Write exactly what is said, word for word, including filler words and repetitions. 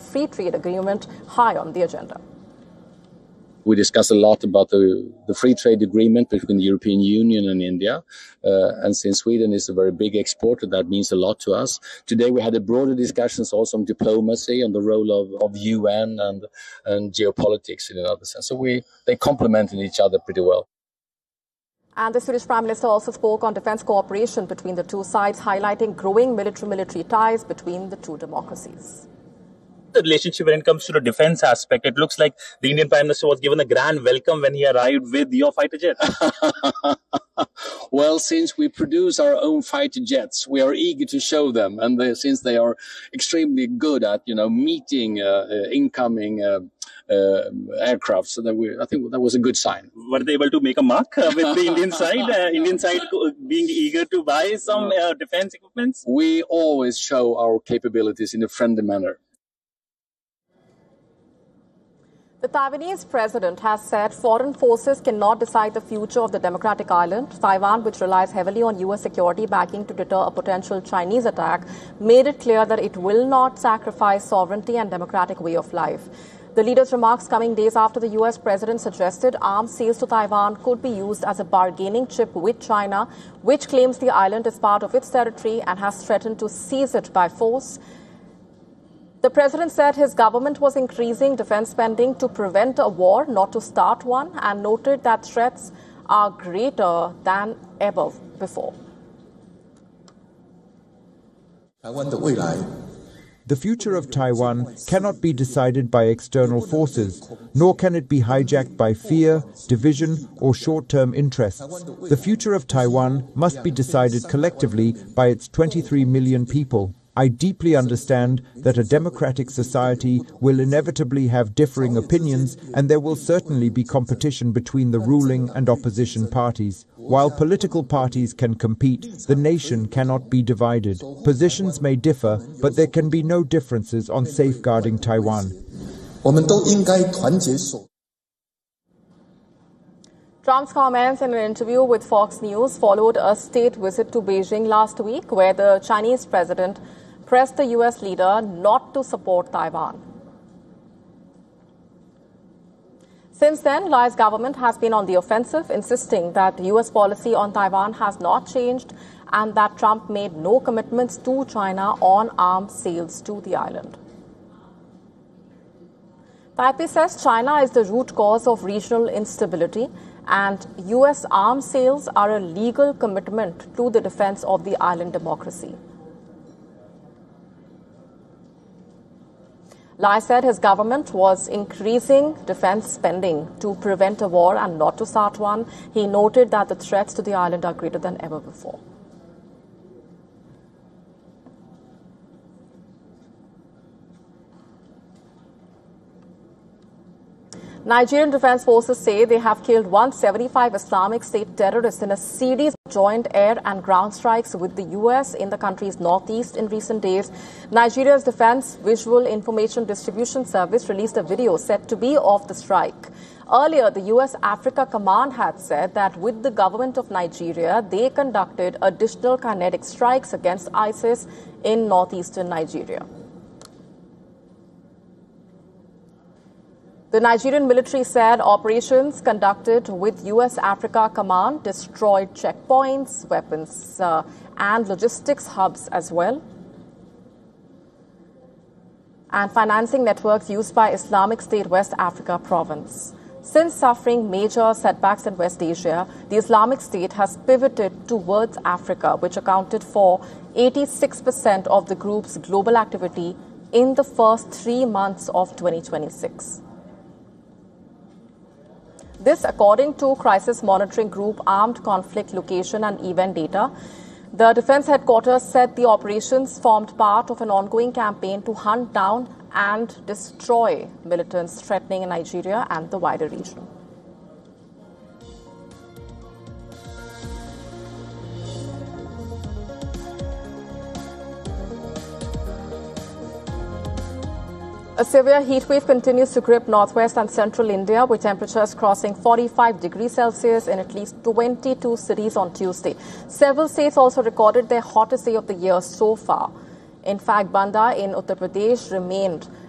free trade agreement high on the agenda. We discussed a lot about the, the free trade agreement between the European Union and India. Uh, and since Sweden is a very big exporter, that means a lot to us. Today we had a broader discussions also on diplomacy, on the role of, of U N and, and geopolitics in another sense. So we, they complemented each other pretty well. And the Swedish Prime Minister also spoke on defense cooperation between the two sides, highlighting growing military-military ties between the two democracies. The relationship when it comes to the defense aspect, it looks like the Indian Prime Minister was given a grand welcome when he arrived with your fighter jet. Well, since we produce our own fighter jets, we are eager to show them. And they, since they are extremely good at, you know, meeting uh, uh, incoming uh, uh, aircraft, so that we, I think that was a good sign. Were they able to make a mark uh, with the Indian side, uh, Indian side being eager to buy some uh, defense equipments? We always show our capabilities in a friendly manner. The Taiwanese president has said foreign forces cannot decide the future of the democratic island. Taiwan, which relies heavily on U S security backing to deter a potential Chinese attack, made it clear that it will not sacrifice sovereignty and democratic way of life. The leader's remarks coming days after the U S president suggested arms sales to Taiwan could be used as a bargaining chip with China, which claims the island is part of its territory and has threatened to seize it by force. The president said his government was increasing defense spending to prevent a war, not to start one, and noted that threats are greater than ever before. The future of Taiwan cannot be decided by external forces, nor can it be hijacked by fear, division, or short-term interests. The future of Taiwan must be decided collectively by its twenty-three million people. I deeply understand that a democratic society will inevitably have differing opinions, and there will certainly be competition between the ruling and opposition parties. While political parties can compete, the nation cannot be divided. Positions may differ, but there can be no differences on safeguarding Taiwan. Trump's comments in an interview with Fox News followed a state visit to Beijing last week, where the Chinese president pressed the U S leader not to support Taiwan. Since then, Li's government has been on the offensive, insisting that U S policy on Taiwan has not changed and that Trump made no commitments to China on arms sales to the island. Taipei says China is the root cause of regional instability and U S arms sales are a legal commitment to the defense of the island democracy. Lai said his government was increasing defense spending to prevent a war and not to start one. He noted that the threats to the island are greater than ever before. Nigerian Defense Forces say they have killed one hundred seventy-five Islamic State terrorists in a series of joint air and ground strikes with the U S in the country's northeast in recent days. Nigeria's Defense Visual Information Distribution Service released a video said to be of the strike. Earlier, the U S Africa Command had said that with the government of Nigeria, they conducted additional kinetic strikes against ISIS in northeastern Nigeria. The Nigerian military said operations conducted with U S Africa Command destroyed checkpoints, weapons, uh, and logistics hubs as well, and financing networks used by Islamic State West Africa province. Since suffering major setbacks in West Asia, the Islamic State has pivoted towards Africa, which accounted for eighty-six percent of the group's global activity in the first three months of twenty twenty-six. This, according to Crisis Monitoring Group Armed Conflict Location and Event Data. The Defense Headquarters said the operations formed part of an ongoing campaign to hunt down and destroy militants threatening Nigeria and the wider region. A severe heat wave continues to grip northwest and central India, with temperatures crossing forty-five degrees Celsius in at least twenty-two cities on Tuesday. Several states also recorded their hottest day of the year so far. In fact, Banda in Uttar Pradesh remained